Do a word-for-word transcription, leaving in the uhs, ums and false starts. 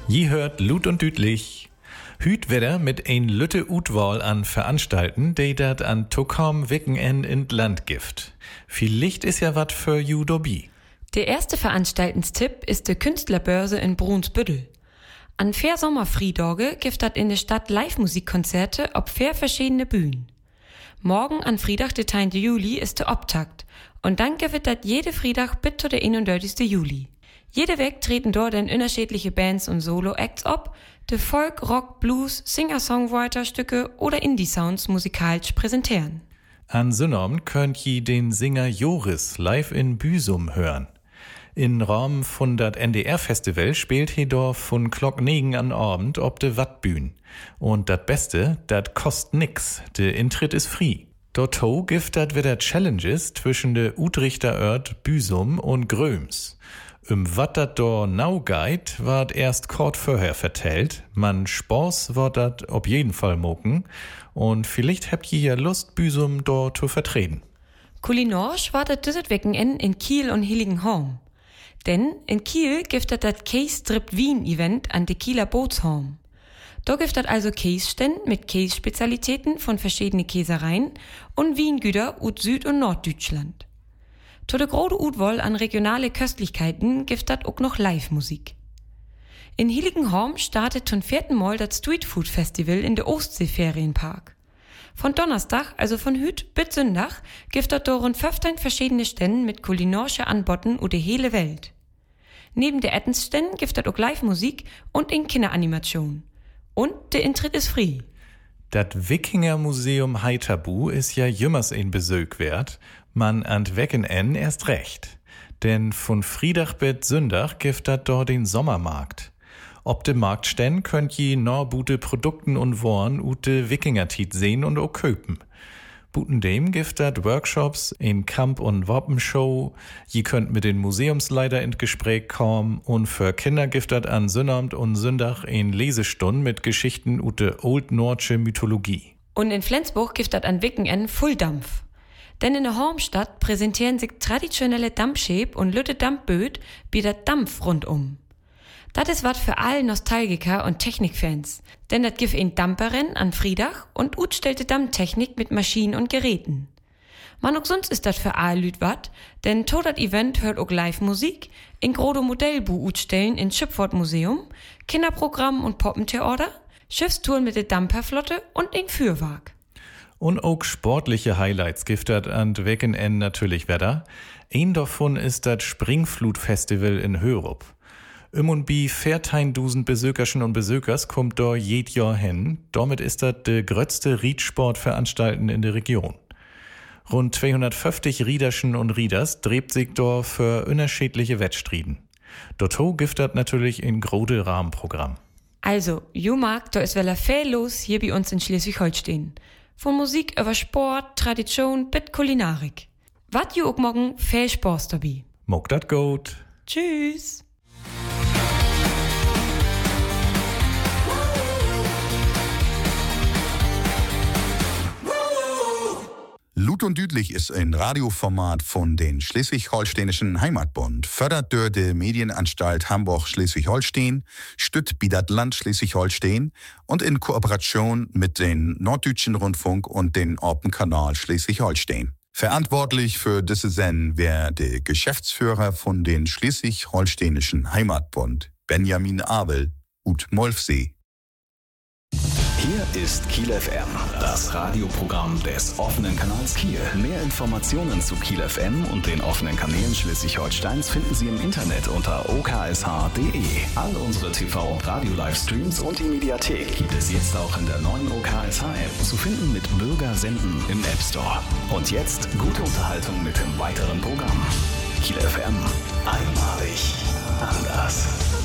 Je hört Lut und Dütlich. Hüt wieder mit ein Lütte Utwahl an Veranstalten, die dat an Tokom Wickenend in Land gift. Vielleicht ist ja wat für you dobi. Der erste Veranstaltenstipp ist die Künstlerbörse in Brunsbüttel. An vier Sommerfriedorge gibt dat in der Stadt Live-Musikkonzerte ob vier verschiedene Bühnen. Morgen an Friedach, der zehnten Juli, ist der Optakt. Und dann gibt dat jede Friedach bis zu der einunddreißigsten Juli. Jede Weg treten dort dann unterschiedliche Bands und Solo-Acts ob, die Folk, Rock, Blues, Singer-Songwriter-Stücke oder Indie-Sounds musikalisch präsentieren. An Sonnabend könnt ihr den Singer Joris live in Büsum hören. In Rahmen von dat N D R-Festival spielt he dort von Glock negen an Abend ob de Wattbühn. Und dat Beste, dat kost nix, de Intritt ist free. Dorto gibt dat wieder Challenges zwischen de Utrichter Ort Büsum und Gröms. Um wat dat do now geht, ward erst kort vorher vertellt. Man Spaß wird dat auf jeden Fall moken. Und vielleicht habt ihr ja Lust, Büsum dort zu vertreten. Kulinarisch war dat dieses Wochenende in Kiel und Heiligenhamm. Denn in Kiel gibt es das Käse-Strip-Wien-Event an der Kieler Bootshaum. Da gibt es also Käsestände mit Kässpezialitäten von verschiedenen Käsereien und Wiengüter aus Süd- und Norddeutschland. Zu der großen Utwahl an regionale Köstlichkeiten gibt es auch noch Live-Musik. In Heiligenhamm startet zum vierten Mal das Streetfood Festival in der Ostsee-Ferienpark. Von Donnerstag, also von Hüt bis Sonntag, gibt es da rund fünfzehn verschiedene Stände mit kulinarischen Anboten über die hele Welt. Neben der Essensständen gibt es auch Live-Musik und in Kinderanimation. Und der Eintritt ist free. Dat Wikinger-Museum Heiterbu ist ja jümmers ein Besög wert, man an Weckenende erst recht. Denn von Friedach bis Sündach gibt dat dort den Sommermarkt. Ob de Marktstänn könnt je no gute Produkten und Waren ute Wikingertit sehen und auch köpen. Buten dem gibt dat Workshops, in Kamp- und Wappenshow, je könnt mit den Museumsleiter ins Gespräch kommen und für Kinder gibt dat an Sonnabend und Sündach in Lesestunden mit Geschichten ute Old Nordsche Mythologie. Und in Flensburg gibt dat an Wickenende Fulldampf. Denn in der Hormstadt präsentieren sich traditionelle Dampfschäb und lütte Dampfböd wie der Dampf rundum. Das ist wat für alle Nostalgiker und Technikfans, denn das gibt ein Dampferrennen an Friedach und utstellte Dampftechnik mit Maschinen und Geräten. Man auch sonst ist das für alle Lüd wat, denn to dat Event hört auch Live-Musik, in grodo Modellbu utstellen in Schipfort Museum, Kinderprogramm und Poppentheater, Schiffstouren mit der Dampferflotte und in Fürwag. Und auch sportliche Highlights gibt dat an Weckenende natürlich Wetter. Ein davon ist das Springflut-Festival in Hörup. Um und bi vierzehntausend Besökerschen und Besökers kommt da jed Jahr hin. Damit ist das de grötzte Riedsportveranstalten in der Region. Rund zweihundertfünfzig Riederschen und Rieders dreht sich da für unterschiedliche Wettstriden. Dorto gibt das natürlich in grode Rahmenprogramm. Also, jo mag, da ist wella viel los hier bei uns in Schleswig-Holstein. Von Musik über Sport, Tradition bis Kulinarik. Wat jo auch morgen viel Spaß dabei. Mog dat gut. Tschüss. Lut und Dütlich ist ein Radioformat von den Schleswig-Holsteinischen Heimatbund, fördert durch die Medienanstalt Hamburg-Schleswig-Holstein, stützt bi dat Land Schleswig-Holstein und in Kooperation mit den Norddeutschen Rundfunk und den Orpenkanal Schleswig-Holstein. Verantwortlich für diese Sendung wäre der Geschäftsführer von den Schleswig-Holsteinischen Heimatbund, Benjamin Abel, ut Molfsee. Hier ist Kiel F M, das Radioprogramm des offenen Kanals Kiel. Mehr Informationen zu Kiel F M und den offenen Kanälen Schleswig-Holsteins finden Sie im Internet unter o k s h punkt d e. All unsere T V- und Radio-Livestreams und die Mediathek gibt es jetzt auch in der neuen O K S H-App, zu finden mit Bürger senden im App Store. Und jetzt gute Unterhaltung mit dem weiteren Programm. Kiel F M, einmalig anders.